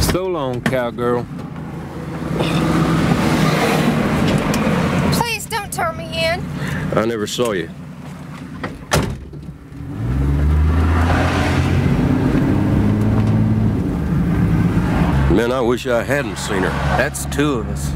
So long, cowgirl. Please don't turn me in. I never saw you. Man, I wish I hadn't seen her. That's two of us.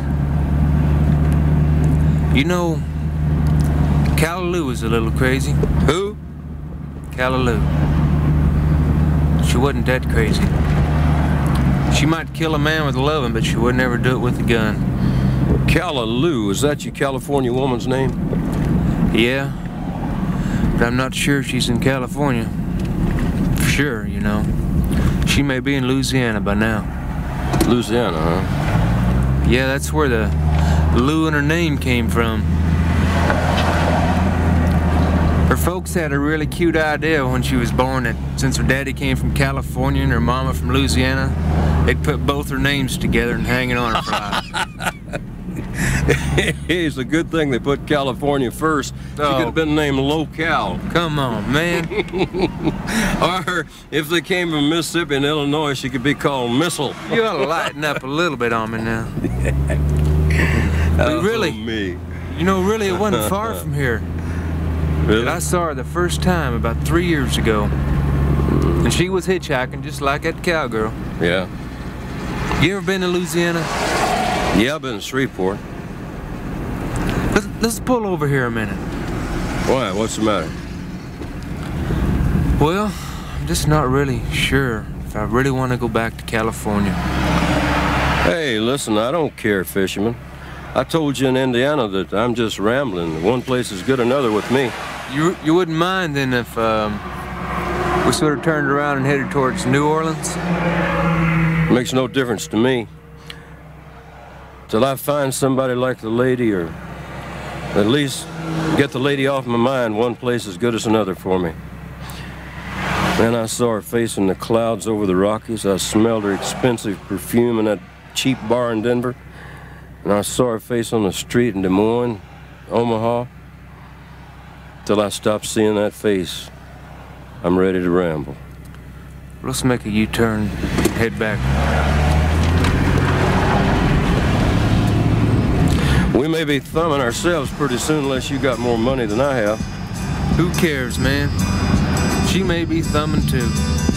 You know, Callaloo is a little crazy. Who? Callaloo. She wasn't that crazy. She might kill a man with loving, but she would never do it with a gun. Callaloo, is that your California woman's name? Yeah, but I'm not sure she's in California. For sure, you know. She may be in Louisiana by now. Louisiana, huh? Yeah, that's where the Lou in her name came from. Her folks had a really cute idea when she was born that since her daddy came from California and her mama from Louisiana, they'd put both her names together and hang it on her for life. It's a good thing they put California first. She could have been named Local. Come on, man. Or if they came from Mississippi and Illinois, she could be called Missile. You ought to lighten up a little bit on me now. But really, me. you know, really it wasn't far from here. Really? I saw her the first time about 3 years ago. And she was hitchhiking just like that cowgirl. Yeah. You ever been to Louisiana? Yeah, I've been to Shreveport. Let's pull over here a minute. Why? What's the matter? Well, I'm just not really sure if I really want to go back to California. Hey, listen, I don't care, fisherman. I told you in Indiana that I'm just rambling. One place is good another with me. You wouldn't mind then if we sort of turned around and headed towards New Orleans? Makes no difference to me. Till I find somebody like the lady, or at least get the lady off my mind, one place as good as another for me. Then I saw her face in the clouds over the Rockies. I smelled her expensive perfume in that cheap bar in Denver. And I saw her face on the street in Des Moines, Omaha. Till I stopped seeing that face, I'm ready to ramble. Let's make a U-turn, head back. We may be thumbing ourselves pretty soon unless you got more money than I have. Who cares, man? She may be thumbing too.